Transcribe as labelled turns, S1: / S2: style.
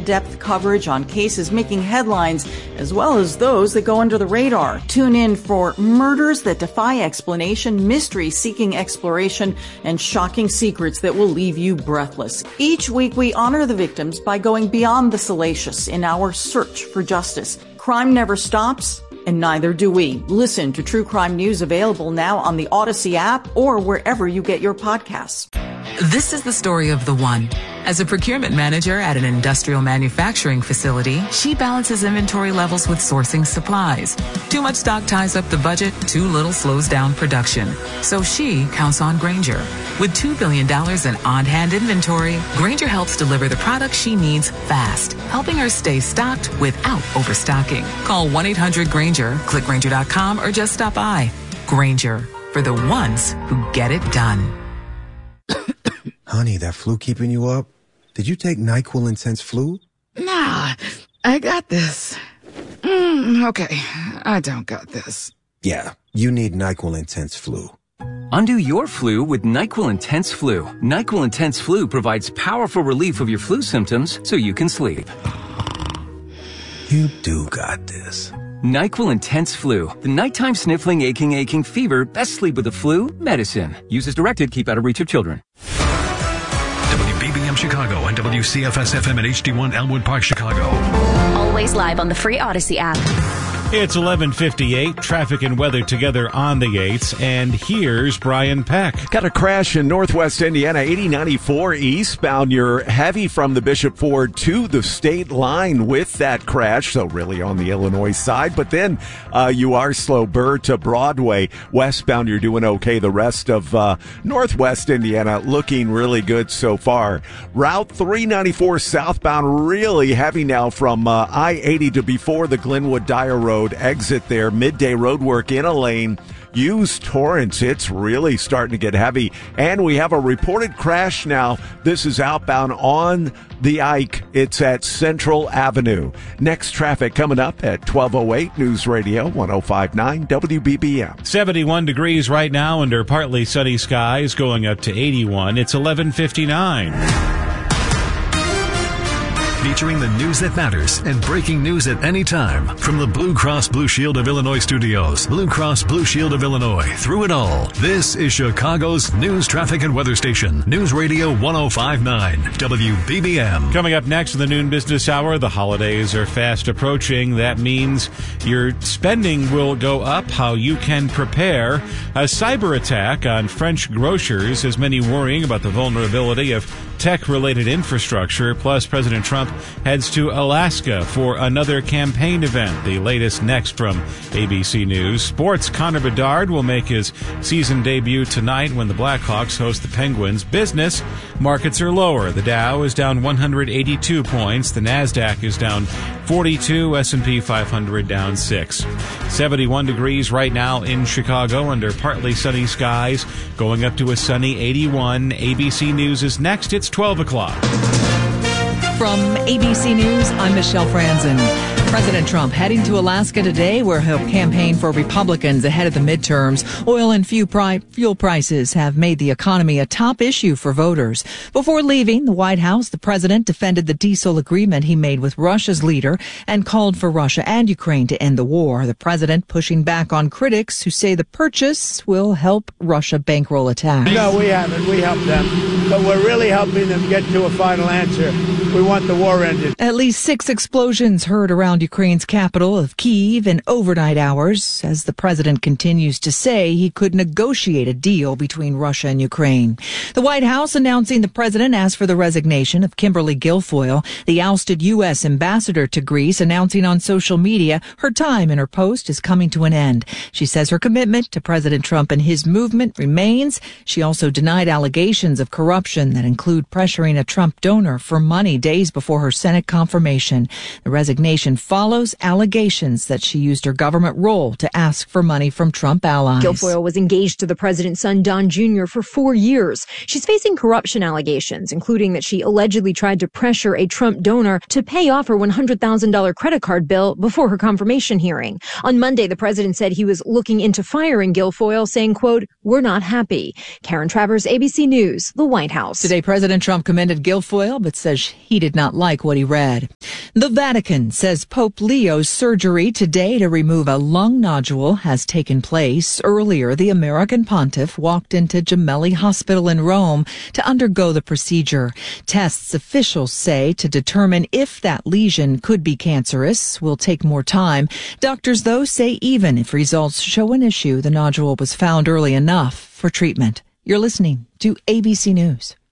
S1: in-depth coverage on cases making headlines, as well as those that go under the radar. Tune in for murders that defy explanation, mysteries seeking exploration, and shocking secrets that will leave you breathless. Each week, we honor the victims by going beyond the salacious in our search for justice. Crime never stops, and neither do we. Listen to True Crime News, available now on the Odyssey app or wherever you get your podcasts.
S2: This is the story of the one. As a procurement manager at an industrial manufacturing facility, she balances inventory levels with sourcing supplies. Too much stock ties up the budget, too little slows down production. So she counts on Grainger. With $2 billion in on-hand inventory, Grainger helps deliver the products she needs fast, helping her stay stocked without overstocking. Call 1-800-GRAINGER, click Grainger.com, or just stop by. Grainger, for the ones who get it done.
S3: Honey, that flu keeping you up? Did you take NyQuil Intense Flu?
S4: Nah, I got this. Okay, I don't got this.
S3: Yeah, you need NyQuil Intense Flu.
S5: Undo your flu with NyQuil Intense Flu. NyQuil Intense Flu provides powerful relief of your flu symptoms so you can sleep.
S3: You do got this.
S5: NyQuil Intense Flu. The nighttime sniffling, aching fever. Best sleep with the flu medicine. Use as directed. Keep out of reach of children.
S6: WBBM Chicago and WCFS FM at HD1 Elmwood Park, Chicago.
S7: Always live on the free Odyssey app.
S8: It's 11:58. Traffic and weather together on the 8s. And here's Brian Peck.
S9: Got a crash in northwest Indiana, 8094 eastbound. You're heavy from the Bishop Ford to the state line with that crash. So really on the Illinois side. But then you are slow. Burr to Broadway. Westbound, you're doing okay. The rest of northwest Indiana looking really good so far. Route 394 southbound, really heavy now from I-80 to before the Glenwood-Dyer Road exit there. Midday road work in a lane. Use Torrance. It's really starting to get heavy. And we have a reported crash now. This is outbound on the Ike. It's at Central Avenue. Next traffic coming up at 12:08. News Radio 105.9 WBBM.
S8: 71 degrees right now under partly sunny skies, going up to 81. It's 11:59.
S6: Featuring the news that matters and breaking news at any time. From the Blue Cross Blue Shield of Illinois studios, Blue Cross Blue Shield of Illinois, through it all. This is Chicago's news, traffic, and weather station. News Radio 105.9 WBBM.
S8: Coming up next in the noon business hour, the holidays are fast approaching. That means your spending will go up. How you can prepare. A cyber attack on French grocers has many worrying about the vulnerability of tech-related infrastructure. Plus, President Trump heads to Alaska for another campaign event. The latest next from ABC News. Sports, Connor Bedard will make his season debut tonight when the Blackhawks host the Penguins. Business, markets are lower. The Dow is down 182 points. The NASDAQ is down 42. S&P 500 down 6. 71 degrees right now in Chicago under partly sunny skies, going up to a sunny 81. ABC News is next. It's 12 o'clock.
S10: From ABC News, I'm Michelle Franzen. President Trump heading to Alaska today, where he'll campaign for Republicans ahead of the midterms. Oil and fuel prices have made the economy a top issue for voters. Before leaving the White House, the president defended the diesel agreement he made with Russia's leader and called for Russia and Ukraine to end the war. The president pushing back on critics who say the purchase will help Russia bankroll attack.
S11: No, we haven't. We helped them, but we're really helping them get to a final answer. We want the war ended. At least 6 explosions heard around Ukraine's capital of Kyiv in overnight hours, as the president continues to say he could negotiate a deal between Russia and Ukraine. The White House announcing the president asked for the resignation of Kimberly Guilfoyle, the ousted U.S. ambassador to Greece, announcing on social media her time in her post is coming to an end. She says her commitment to President Trump and his movement remains. She also denied allegations of corruption that include pressuring a Trump donor for money days before her Senate confirmation. The resignation follows allegations that she used her government role to ask for money from Trump allies.
S12: Guilfoyle was engaged to the president's son, Don Jr., for 4 years. She's facing corruption allegations, including that she allegedly tried to pressure a Trump donor to pay off her $100,000 credit card bill before her confirmation hearing. On Monday, the president said he was looking into firing Guilfoyle, saying, quote, "We're not happy." Karen Travers, ABC News, the White White House.
S10: Today, President Trump commended Guilfoyle, but says he did not like what he read. The Vatican says Pope Leo's surgery today to remove a lung nodule has taken place. Earlier, the American pontiff walked into Gemelli Hospital in Rome to undergo the procedure. Tests officials say to determine if that lesion could be cancerous will take more time. Doctors, though, say even if results show an issue, the nodule was found early enough for treatment. You're listening to ABC News.